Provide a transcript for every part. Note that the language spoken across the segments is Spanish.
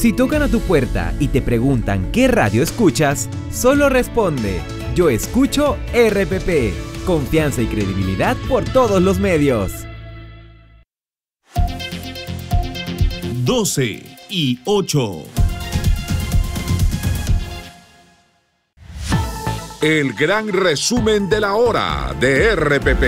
Si tocan a tu puerta y te preguntan qué radio escuchas, solo responde: yo escucho RPP. Confianza y credibilidad por todos los medios. 12:08. El gran resumen de la hora de RPP.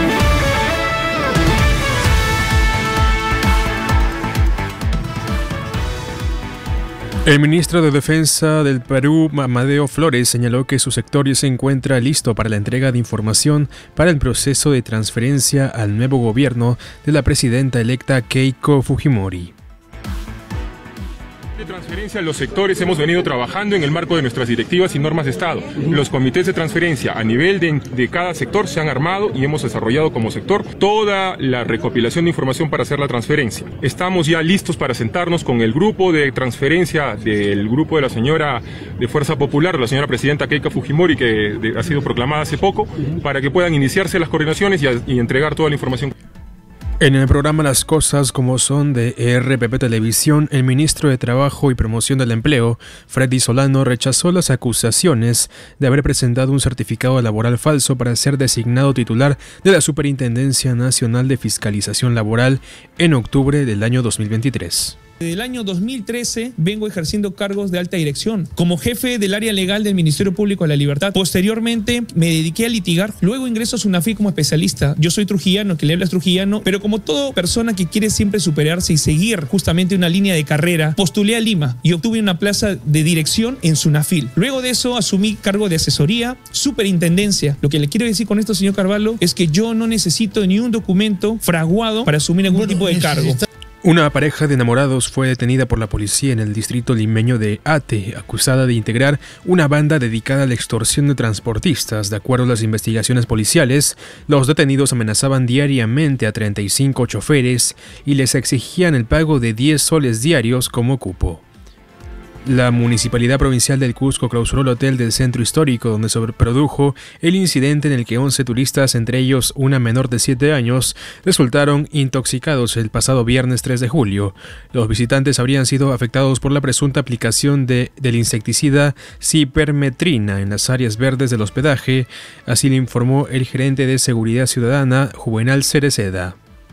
El ministro de Defensa del Perú, Amadeo Flores, señaló que su sector ya se encuentra listo para la entrega de información para el proceso de transferencia al nuevo gobierno de la presidenta electa Keiko Fujimori. De transferencia a los sectores hemos venido trabajando en el marco de nuestras directivas y normas de Estado. Los comités de transferencia a nivel de cada sector se han armado y hemos desarrollado como sector toda la recopilación de información para hacer la transferencia. Estamos ya listos para sentarnos con el grupo de transferencia del grupo de la señora de Fuerza Popular, la señora presidenta Keiko Fujimori, que ha sido proclamada hace poco, para que puedan iniciarse las coordinaciones y entregar toda la información. En el programa Las Cosas Como Son de RPP Televisión, el ministro de Trabajo y Promoción del Empleo, Freddy Solano, rechazó las acusaciones de haber presentado un certificado laboral falso para ser designado titular de la Superintendencia Nacional de Fiscalización Laboral en octubre del año 2023. Desde el año 2013 vengo ejerciendo cargos de alta dirección como jefe del área legal del Ministerio Público de la Libertad. Posteriormente me dediqué a litigar, luego ingreso a SUNAFIL como especialista. Yo soy trujillano, que le hablas trujillano, pero como toda persona que quiere siempre superarse y seguir justamente una línea de carrera, postulé a Lima y obtuve una plaza de dirección en SUNAFIL. Luego de eso asumí cargo de asesoría, superintendencia. Lo que le quiero decir con esto, señor Carvalho, es que yo no necesito ni un documento fraguado para asumir algún tipo de cargo. Una pareja de enamorados fue detenida por la policía en el distrito limeño de Ate, acusada de integrar una banda dedicada a la extorsión de transportistas. De acuerdo a las investigaciones policiales, los detenidos amenazaban diariamente a 35 choferes y les exigían el pago de 10 soles diarios como cupo. La Municipalidad Provincial del Cusco clausuró el hotel del centro histórico donde se produjo el incidente en el que 11 turistas, entre ellos una menor de 7 años, resultaron intoxicados el pasado viernes 3 de julio. Los visitantes habrían sido afectados por la presunta aplicación del insecticida cipermetrina en las áreas verdes del hospedaje, así le informó el gerente de Seguridad Ciudadana, Juvenal Cereceda.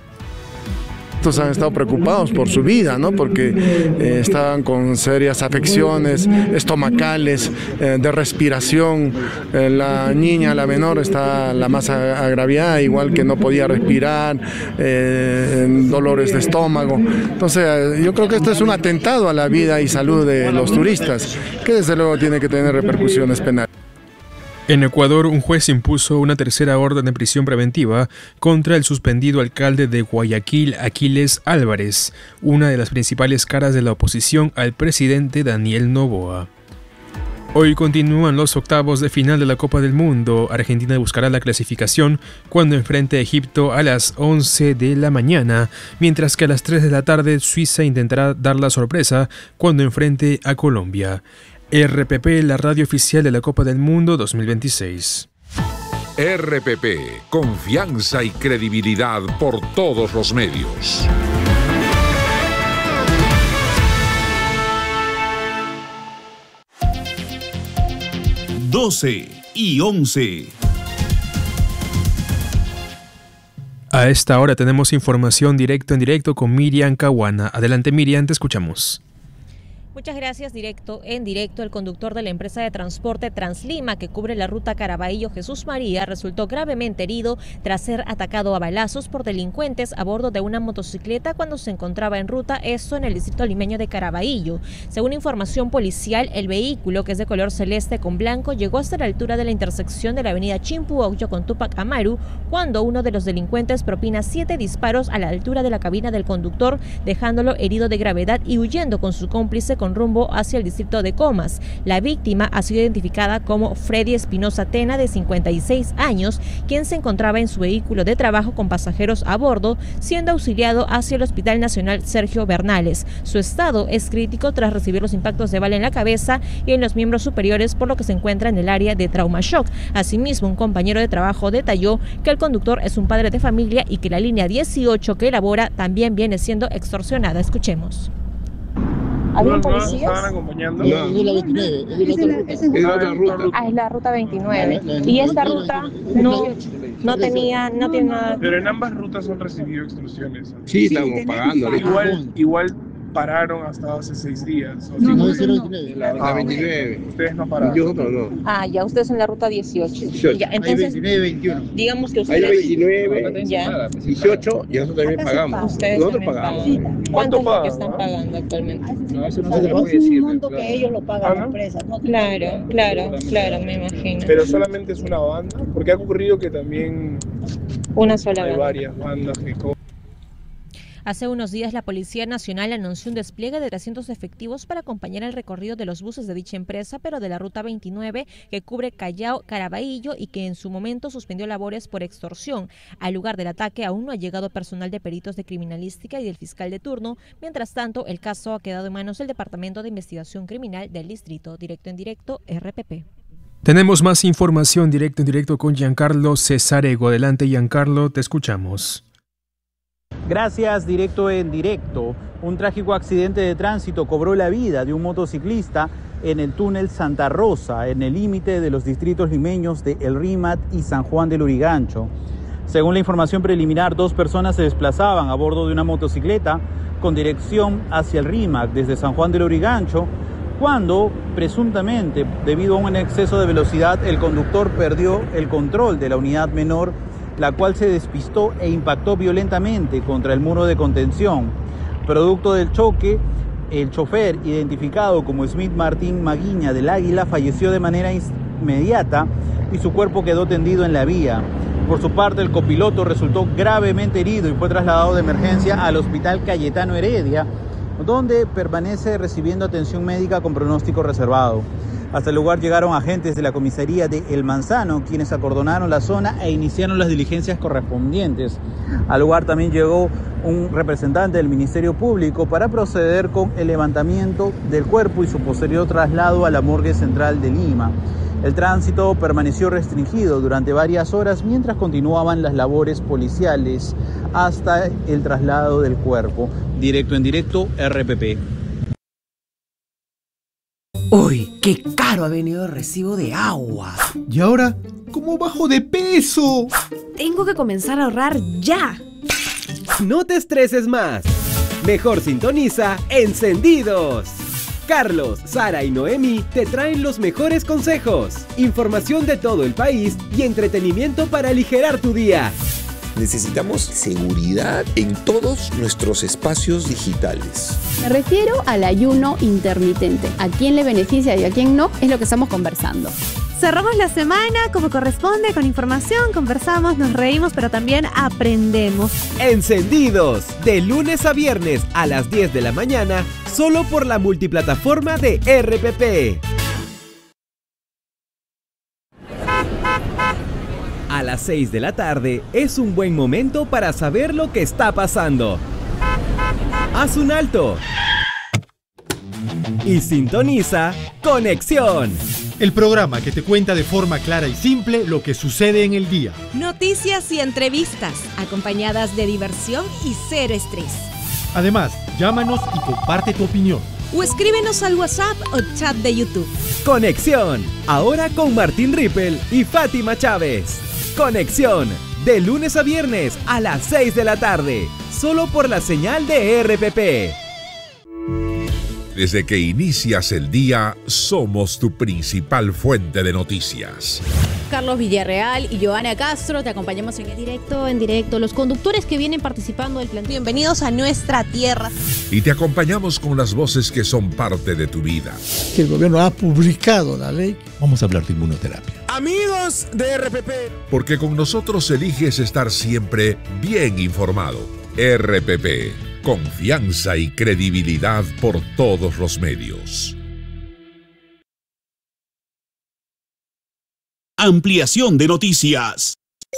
Han estado preocupados por su vida, ¿no? Porque estaban con serias afecciones estomacales, de respiración. La niña, la menor, está la más agraviada, igual que no podía respirar, dolores de estómago. Entonces, yo creo que esto es un atentado a la vida y salud de los turistas, que desde luego tiene que tener repercusiones penales. En Ecuador, un juez impuso una tercera orden de prisión preventiva contra el suspendido alcalde de Guayaquil, Aquiles Álvarez, una de las principales caras de la oposición al presidente Daniel Noboa. Hoy continúan los octavos de final de la Copa del Mundo. Argentina buscará la clasificación cuando enfrente a Egipto a las 11 de la mañana, mientras que a las 3 de la tarde Suiza intentará dar la sorpresa cuando enfrente a Colombia. RPP, la radio oficial de la Copa del Mundo 2026. RPP, confianza y credibilidad por todos los medios. (12:11). A esta hora tenemos información en directo con Miriam Caguana. Adelante, Miriam, te escuchamos. Muchas gracias. En directo, el conductor de la empresa de transporte Translima, que cubre la ruta Caraballo-Jesús María, resultó gravemente herido tras ser atacado a balazos por delincuentes a bordo de una motocicleta cuando se encontraba en ruta, esto en el distrito limeño de Caraballo. Según información policial, el vehículo, que es de color celeste con blanco, llegó hasta la altura de la intersección de la avenida Chimpuoccho con Túpac Amaru, cuando uno de los delincuentes propina 7 disparos a la altura de la cabina del conductor, dejándolo herido de gravedad y huyendo con su cómplice con rumbo hacia el distrito de Comas. La víctima ha sido identificada como Freddy Espinosa Tena, de 56 años, quien se encontraba en su vehículo de trabajo con pasajeros a bordo, siendo auxiliado hacia el Hospital Nacional Sergio Bernales. Su estado es crítico tras recibir los impactos de bala en la cabeza y en los miembros superiores, por lo que se encuentra en el área de trauma shock. Asimismo, un compañero de trabajo detalló que el conductor es un padre de familia y que la línea 18 que elabora también viene siendo extorsionada. Escuchemos. ¿Habían policías? ¿Estaban acompañando? No, es la 29, es la otra ruta. Ah, es la ruta 29. Y esta ruta no tiene nada. Pero en ambas rutas han recibido extorsiones. Sí, estamos pagando. Igual pararon hasta hace 6 días. No, es la 29. La 29. Ustedes no pararon. Nosotros no. Ah, ya, ustedes en la ruta 18. 18. Ya, entonces, hay 29, 21. digamos que Hay ustedes... 29, Ya. 18 y nosotros también pagamos. Ustedes Nosotros también pagamos. pagan. ¿Cuánto es lo que están pagando actualmente? No, eso no se le puede decir. Es un monto que ellos lo pagan la empresa. ¿No? Claro, me imagino. Pero solamente es una banda, porque ha ocurrido que también Una sola hay banda. varias bandas que cobran. Hace unos días la Policía Nacional anunció un despliegue de 300 efectivos para acompañar el recorrido de los buses de dicha empresa, pero de la ruta 29 que cubre Callao, Caraballo y que en su momento suspendió labores por extorsión. Al lugar del ataque aún no ha llegado personal de peritos de criminalística y del fiscal de turno. Mientras tanto, el caso ha quedado en manos del Departamento de Investigación Criminal del Distrito. Directo en directo, RPP. Tenemos más información directo en directo con Giancarlo Cesarego. Adelante, Giancarlo, te escuchamos. Gracias, directo en directo. Un trágico accidente de tránsito cobró la vida de un motociclista en el túnel Santa Rosa, en el límite de los distritos limeños de El Rímac y San Juan del Lurigancho. Según la información preliminar, 2 personas se desplazaban a bordo de una motocicleta con dirección hacia el Rímac desde San Juan del Lurigancho, cuando, presuntamente, debido a un exceso de velocidad, el conductor perdió el control de la unidad menor, la cual se despistó e impactó violentamente contra el muro de contención. Producto del choque, el chofer, identificado como Smith Martín Maguiña del Águila, falleció de manera inmediata y su cuerpo quedó tendido en la vía. Por su parte, el copiloto resultó gravemente herido y fue trasladado de emergencia al Hospital Cayetano Heredia, donde permanece recibiendo atención médica con pronóstico reservado. Hasta el lugar llegaron agentes de la comisaría de El Manzano, quienes acordonaron la zona e iniciaron las diligencias correspondientes. Al lugar también llegó un representante del Ministerio Público para proceder con el levantamiento del cuerpo y su posterior traslado a la morgue central de Lima. El tránsito permaneció restringido durante varias horas mientras continuaban las labores policiales hasta el traslado del cuerpo. Directo en directo, RPP. ¡Uy, qué caro ha venido el recibo de agua! ¿Y ahora cómo bajo de peso? Tengo que comenzar a ahorrar ya. No te estreses más. Mejor sintoniza Encendidos. Carlos, Sara y Noemi te traen los mejores consejos, información de todo el país y entretenimiento para aligerar tu día. Necesitamos seguridad en todos nuestros espacios digitales. Me refiero al ayuno intermitente. ¿A quién le beneficia y a quién no? Es lo que estamos conversando. Cerramos la semana como corresponde, con información, conversamos, nos reímos, pero también aprendemos. Encendidos, de lunes a viernes a las 10 de la mañana, solo por la multiplataforma de RPP. A las 6 de la tarde es un buen momento para saber lo que está pasando. Haz un alto y sintoniza Conexión, el programa que te cuenta de forma clara y simple lo que sucede en el día. Noticias y entrevistas, acompañadas de diversión y cero estrés. Además, llámanos y comparte tu opinión. O escríbenos al WhatsApp o chat de YouTube. Conexión, ahora con Martín Rippel y Fátima Chávez. Conexión, de lunes a viernes a las 6 de la tarde, solo por la señal de RPP. Desde que inicias el día, somos tu principal fuente de noticias. Carlos Villarreal y Joana Castro, te acompañamos en directo, los conductores que vienen participando del plan. Bienvenidos a nuestra tierra. Y te acompañamos con las voces que son parte de tu vida. Que el gobierno ha publicado la ley. Vamos a hablar de inmunoterapia. Amigos de RPP. Porque con nosotros eliges estar siempre bien informado. RPP, confianza y credibilidad por todos los medios. Ampliación de noticias.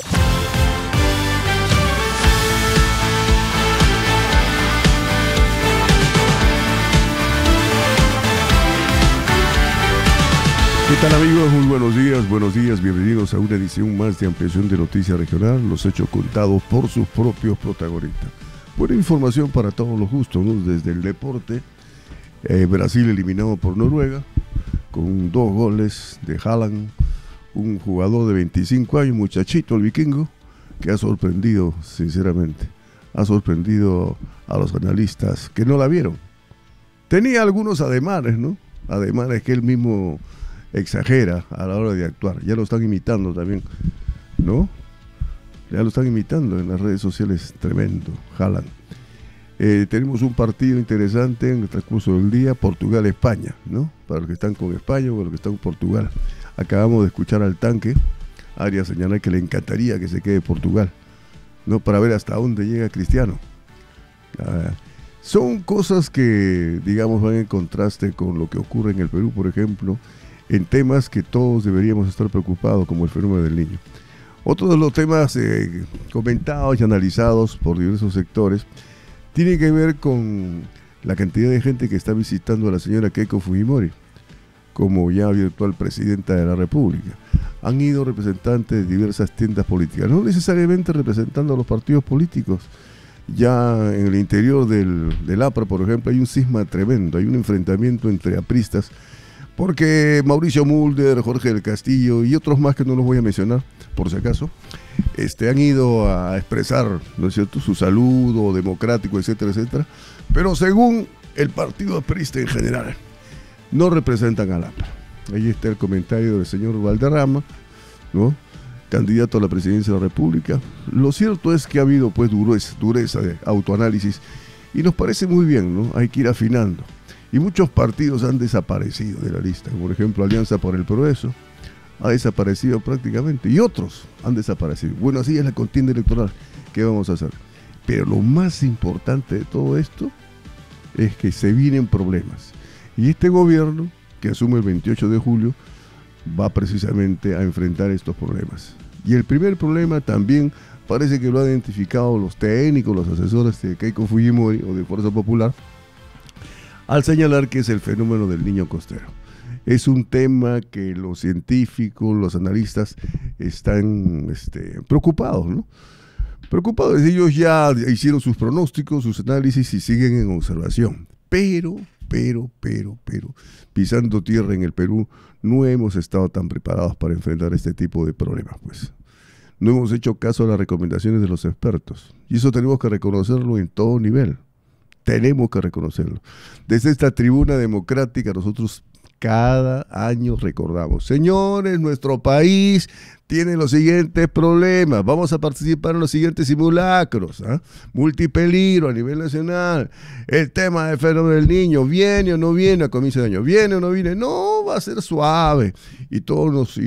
¿Qué tal amigos? Muy buenos días, bienvenidos a una edición más de Ampliación de Noticias Regional, los hechos contados por sus propios protagonistas. Buena información para todos los gustos, ¿no? Desde el deporte, Brasil eliminado por Noruega con 2 goles de Haaland, un jugador de 25 años, muchachito, el vikingo, que ha sorprendido, sinceramente, ha sorprendido a los analistas que no la vieron. Tenía algunos ademanes, ¿no? Ademanes que él mismo exagera a la hora de actuar. Ya lo están imitando también, ¿no? Ya lo están imitando en las redes sociales, tremendo, Haaland. Tenemos un partido interesante en el transcurso del día, Portugal-España, ¿no? Para los que están con España o para los que están con Portugal. Acabamos de escuchar al Tanque, Arias señalar que le encantaría que se quede Portugal, ¿no? Para ver hasta dónde llega Cristiano. Son cosas que, digamos, van en contraste con lo que ocurre en el Perú, por ejemplo, en temas que todos deberíamos estar preocupados, como el fenómeno del niño. Otro de los temas comentados y analizados por diversos sectores tiene que ver con la cantidad de gente que está visitando a la señora Keiko Fujimori como ya virtual presidenta de la República. Han ido representantes de diversas tiendas políticas, no necesariamente representando a los partidos políticos. Ya en el interior del APRA, por ejemplo, hay un cisma tremendo, hay un enfrentamiento entre apristas, porque Mauricio Mulder, Jorge del Castillo y otros más que no los voy a mencionar, por si acaso, han ido a expresar, ¿no es cierto?, su saludo democrático, etcétera, etcétera, pero según el partido aprista en general, no representan al APRA. Ahí está el comentario del señor Valderrama, ¿no?, candidato a la presidencia de la República. Lo cierto es que ha habido pues dureza de autoanálisis y nos parece muy bien, ¿no? Hay que ir afinando. Y muchos partidos han desaparecido de la lista, por ejemplo Alianza por el Progreso ha desaparecido prácticamente y otros han desaparecido. Bueno, así es la contienda electoral. ¿Qué vamos a hacer? Pero lo más importante de todo esto es que se vienen problemas. Y este gobierno, que asume el 28 de julio, va precisamente a enfrentar estos problemas. Y el primer problema también parece que lo han identificado los técnicos, los asesores de Keiko Fujimori o de Fuerza Popular, al señalar que es el fenómeno del niño costero. Es un tema que los científicos, los analistas están preocupados, ¿no? Preocupados, ellos ya hicieron sus pronósticos, sus análisis y siguen en observación. Pero, pisando tierra en el Perú, no hemos estado tan preparados para enfrentar este tipo de problemas, pues. No hemos hecho caso a las recomendaciones de los expertos. Y eso tenemos que reconocerlo en todo nivel. Tenemos que reconocerlo. Desde esta tribuna democrática nosotros cada año recordamos: señores, nuestro país tiene los siguientes problemas, vamos a participar en los siguientes simulacros, multipeligro a nivel nacional, el tema del fenómeno del niño, viene o no viene a comienzo de año, viene o no viene, no, va a ser suave, y todos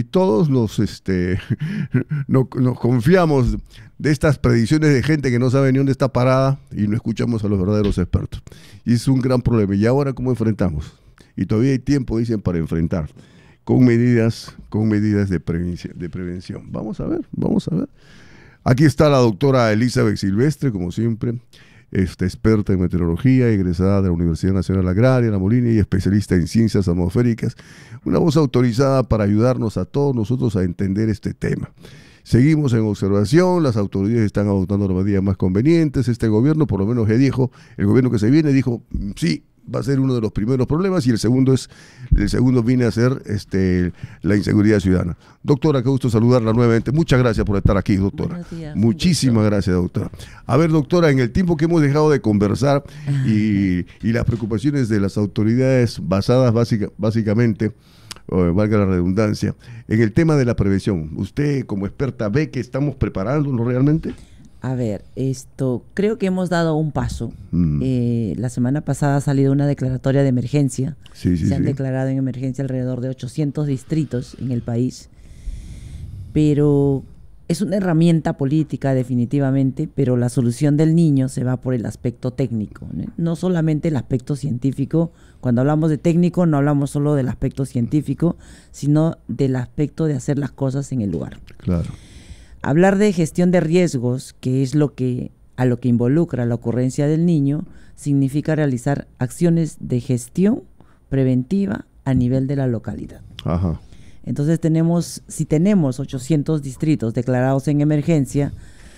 nos confiamos de estas predicciones de gente que no sabe ni dónde está parada y no escuchamos a los verdaderos expertos, y es un gran problema. ¿Y ahora cómo enfrentamos? Y todavía hay tiempo, dicen, para enfrentar, con medidas de prevención. Vamos a ver. Aquí está la doctora Elizabeth Silvestre, como siempre, experta en meteorología, egresada de la Universidad Nacional Agraria, La Molina, y especialista en ciencias atmosféricas. Una voz autorizada para ayudarnos a todos nosotros a entender este tema. Seguimos en observación, las autoridades están adoptando las medidas más convenientes. Este gobierno, por lo menos dijo, el gobierno que se viene dijo, sí, va a ser uno de los primeros problemas, y el segundo viene a ser la inseguridad ciudadana. Doctora, qué gusto saludarla nuevamente. Muchas gracias por estar aquí, doctora. Buenos días. Muchísimas gracias, doctora. A ver, doctora, en el tiempo que hemos dejado de conversar y las preocupaciones de las autoridades basadas básicamente, valga la redundancia, en el tema de la prevención, ¿usted como experta ve que estamos preparándonos realmente? A ver, creo que hemos dado un paso. La semana pasada ha salido una declaratoria de emergencia. Se han declarado en emergencia alrededor de 800 distritos en el país. Pero es una herramienta política definitivamente, pero la solución del niño se va por el aspecto técnico, ¿no? No solamente el aspecto científico. Cuando hablamos de técnico no hablamos solo del aspecto científico, sino del aspecto de hacer las cosas en el lugar. Claro. Hablar de gestión de riesgos, que es a lo que involucra la ocurrencia del niño, significa realizar acciones de gestión preventiva a nivel de la localidad. Ajá. Entonces si tenemos 800 distritos declarados en emergencia,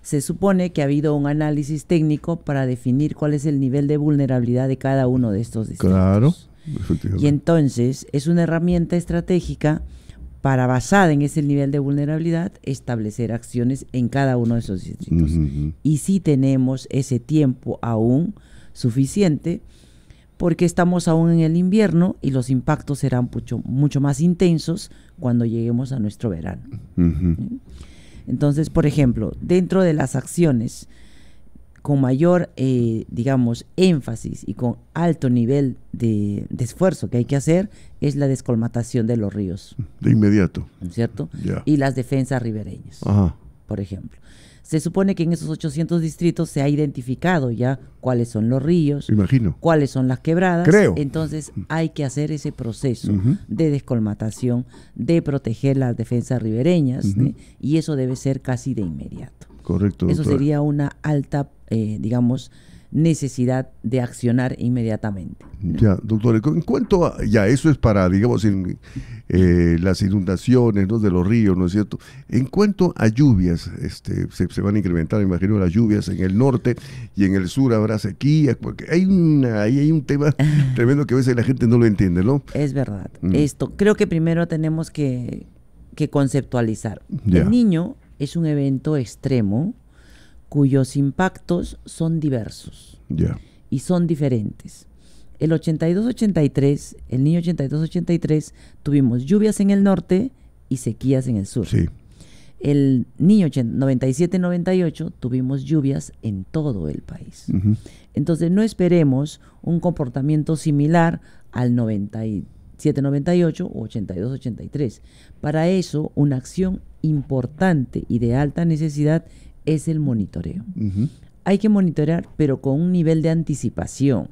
Se supone que ha habido un análisis técnico para definir cuál es el nivel de vulnerabilidad de cada uno de estos distritos. Claro, efectivamente. Y entonces es una herramienta estratégica para, basada en ese nivel de vulnerabilidad, establecer acciones en cada uno de esos distritos. Y sí tenemos ese tiempo aún suficiente, porque estamos aún en el invierno y los impactos serán mucho más intensos cuando lleguemos a nuestro verano. Entonces, por ejemplo, dentro de las acciones con mayor, digamos, énfasis y con alto nivel de esfuerzo que hay que hacer es la descolmatación de los ríos. De inmediato. ¿Cierto? Ya. Y las defensas ribereñas, por ejemplo. Se supone que en esos 800 distritos se ha identificado ya cuáles son los ríos, imagino, cuáles son las quebradas. Creo. Entonces hay que hacer ese proceso de descolmatación, de proteger las defensas ribereñas, y eso debe ser casi de inmediato. Correcto. Eso doctora. sería una alta, digamos, necesidad de accionar inmediatamente. Ya, doctor, en cuanto a, ya eso es para, digamos, las inundaciones, ¿no?, de los ríos, ¿no es cierto? En cuanto a lluvias, se van a incrementar, me imagino, las lluvias en el norte, y en el sur habrá sequías, porque ahí hay un tema tremendo que a veces la gente no lo entiende, ¿no? Es verdad. Esto creo que primero tenemos que conceptualizar. Ya. El Niño es un evento extremo cuyos impactos son diversos y son diferentes. El 82-83, el Niño 82-83, tuvimos lluvias en el norte y sequías en el sur. Sí. El Niño 97-98 tuvimos lluvias en todo el país. Entonces no esperemos un comportamiento similar al 97-98 o 82-83. Para eso, una acción importante y de alta necesidad es el monitoreo. Hay que monitorear, pero con un nivel de anticipación.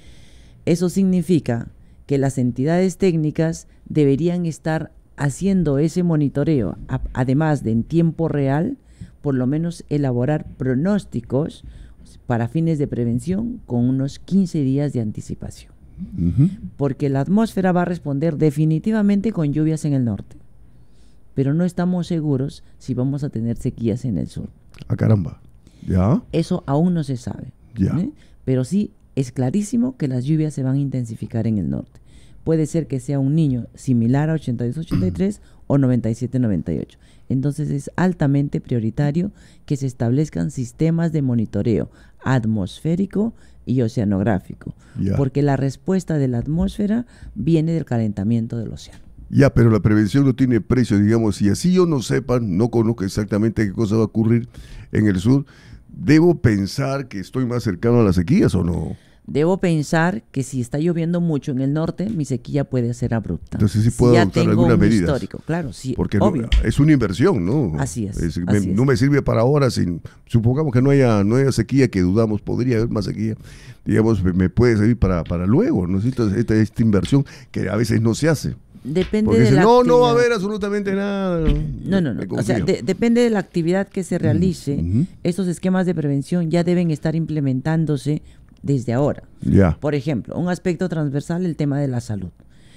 Eso significa que las entidades técnicas deberían estar haciendo ese monitoreo, además de en tiempo real, por lo menos elaborar pronósticos para fines de prevención con unos 15 días de anticipación. Porque la atmósfera va a responder definitivamente con lluvias en el norte, pero no estamos seguros si vamos a tener sequías en el sur. ¡Ah, caramba! ¿Ya? Eso aún no se sabe. Pero sí es clarísimo que las lluvias se van a intensificar en el norte. Puede ser que sea un Niño similar a 82-83 o 97-98. Entonces es altamente prioritario que se establezcan sistemas de monitoreo atmosférico y oceanográfico, porque la respuesta de la atmósfera viene del calentamiento del océano. Ya, pero la prevención no tiene precio, digamos, y así yo no sepa, no conozco exactamente qué cosa va a ocurrir en el sur, ¿debo pensar que estoy más cercano a las sequías o no? Debo pensar que si está lloviendo mucho en el norte, mi sequía puede ser abrupta. Entonces sí puedo adoptar algunas medidas. Histórico, claro, sí, porque obvio. No, es una inversión, ¿no? Así es. No me sirve para ahora, supongamos que no haya sequía, que dudamos, podría haber más sequía, digamos, me puede servir para luego, ¿no? Esta inversión que a veces no se hace. Depende porque de la no actividad. va a haber absolutamente nada. No. O sea, depende de la actividad que se realice. Estos esquemas de prevención ya deben estar implementándose desde ahora. Por ejemplo, un aspecto transversal, el tema de la salud.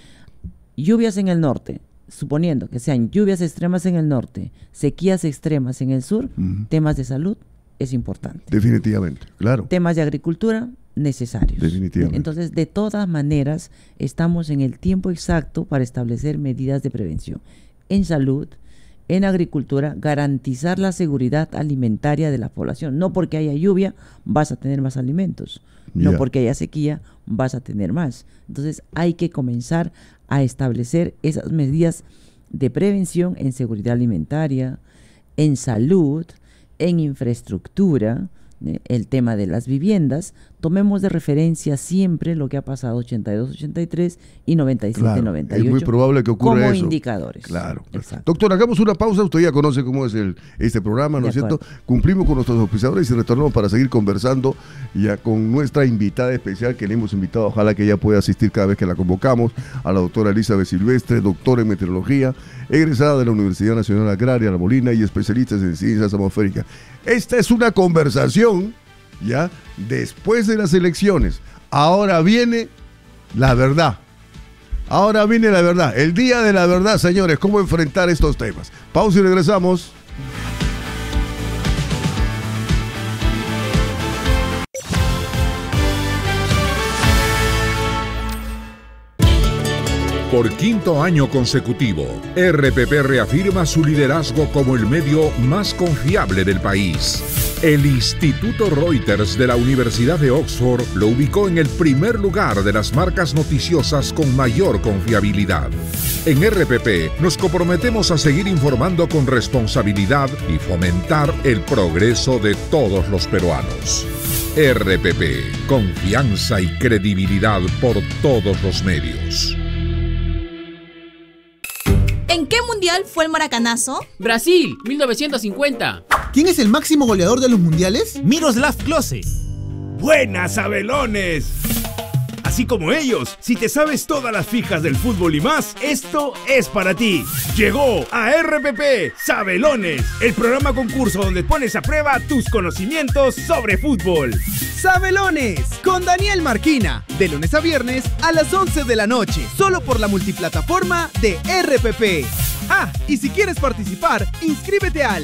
Lluvias en el norte, suponiendo que sean lluvias extremas en el norte, sequías extremas en el sur, temas de salud es importante. Definitivamente, claro. Temas de agricultura, necesarios. Definitivamente. Entonces, de todas maneras, estamos en el tiempo exacto para establecer medidas de prevención. En salud, en agricultura, garantizar la seguridad alimentaria de la población. No porque haya lluvia vas a tener más alimentos. No porque haya sequía vas a tener más. Entonces, hay que comenzar a establecer esas medidas de prevención en seguridad alimentaria, en salud, en infraestructura, el tema de las viviendas. Tomemos de referencia siempre lo que ha pasado 82-83 y 97-98. Es muy probable que ocurra como eso. Indicadores. Claro. Doctor, hagamos una pausa. Usted ya conoce cómo es este programa, ¿no es cierto? Cumplimos con nuestros auspiciadores y retornamos para seguir conversando ya con nuestra invitada especial que le hemos invitado. Ojalá que ella pueda asistir cada vez que la convocamos, a la doctora Elizabeth Silvestre, doctora en meteorología, egresada de la Universidad Nacional Agraria La Molina y especialista en ciencias atmosféricas. Esta es una conversación ya después de las elecciones. Ahora viene la verdad. Ahora viene la verdad. El día de la verdad, señores. ¿Cómo enfrentar estos temas? Pausa y regresamos. Por quinto año consecutivo, RPP reafirma su liderazgo como el medio más confiable del país. El Instituto Reuters de la Universidad de Oxford lo ubicó en el primer lugar de las marcas noticiosas con mayor confiabilidad. En RPP nos comprometemos a seguir informando con responsabilidad y fomentar el progreso de todos los peruanos. RPP, confianza y credibilidad por todos los medios. ¿En qué mundial fue el maracanazo? Brasil, 1950. ¿Quién es el máximo goleador de los mundiales? Miroslav Klose. ¡Buenas, Sabelones! Así como ellos, si te sabes todas las fijas del fútbol y más, esto es para ti. Llegó a RPP Sabelones, el programa concurso donde pones a prueba tus conocimientos sobre fútbol. Sabelones, con Daniel Marquina, de lunes a viernes a las 11 de la noche, solo por la multiplataforma de RPP. Ah, y si quieres participar, inscríbete al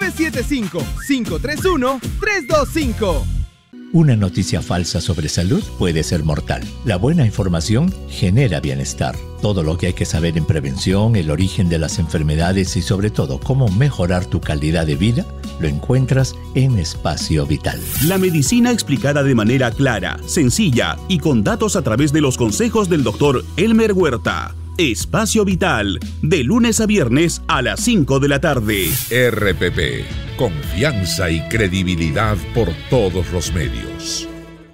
975-531-325. Una noticia falsa sobre salud puede ser mortal. La buena información genera bienestar. Todo lo que hay que saber en prevención, el origen de las enfermedades y sobre todo cómo mejorar tu calidad de vida, lo encuentras en Espacio Vital. La medicina explicada de manera clara, sencilla y con datos a través de los consejos del Dr. Elmer Huerta. Espacio Vital, de lunes a viernes a las 5 de la tarde. RPP, confianza y credibilidad por todos los medios.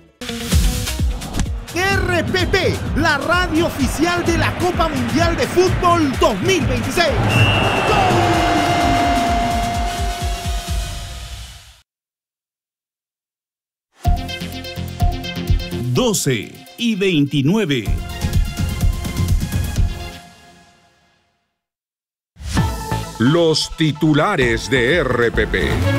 RPP, la radio oficial de la Copa Mundial de Fútbol 2026. ¡Gol! 12:29. Los titulares de RPP.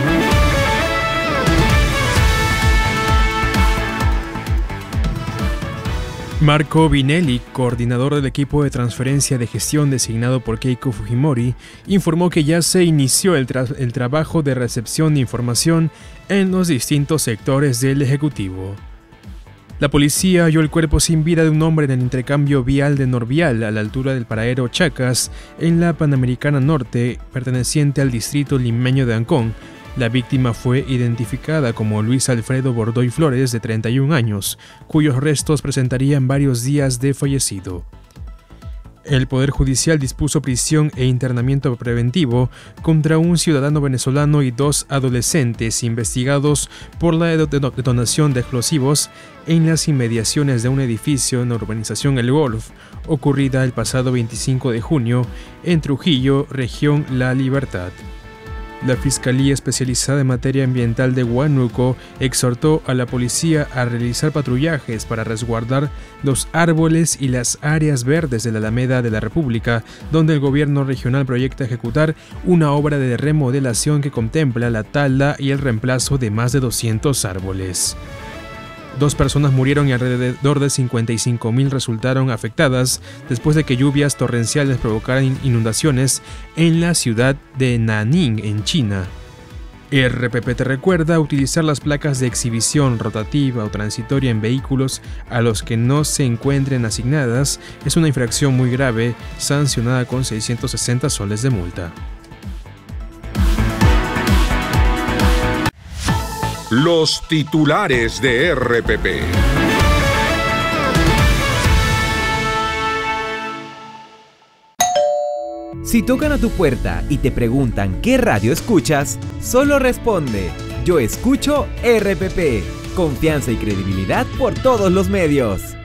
Marco Vinelli, coordinador del equipo de transferencia de gestión designado por Keiko Fujimori, informó que ya se inició el trabajo de recepción de información en los distintos sectores del Ejecutivo. La policía halló el cuerpo sin vida de un hombre en el intercambio vial de Norvial, a la altura del paradero Chacas, en la Panamericana Norte, perteneciente al distrito limeño de Ancón. La víctima fue identificada como Luis Alfredo Bordoy Flores, de 31 años, cuyos restos presentarían varios días de fallecido. El Poder Judicial dispuso prisión e internamiento preventivo contra un ciudadano venezolano y 2 adolescentes investigados por la detonación de explosivos en las inmediaciones de un edificio en la urbanización El Golf, ocurrida el pasado 25 de junio en Trujillo, región La Libertad. La Fiscalía Especializada en Materia Ambiental de Huánuco exhortó a la policía a realizar patrullajes para resguardar los árboles y las áreas verdes de la Alameda de la República, donde el gobierno regional proyecta ejecutar una obra de remodelación que contempla la tala y el reemplazo de más de 200 árboles. 2 personas murieron y alrededor de 55.000 resultaron afectadas después de que lluvias torrenciales provocaran inundaciones en la ciudad de Nanning, en China. RPP te recuerda utilizar las placas de exhibición rotativa o transitoria en vehículos a los que no se encuentren asignadas es una infracción muy grave, sancionada con 660 soles de multa. Los titulares de RPP. Si tocan a tu puerta y te preguntan qué radio escuchas, solo responde: yo escucho RPP. Confianza y credibilidad por todos los medios.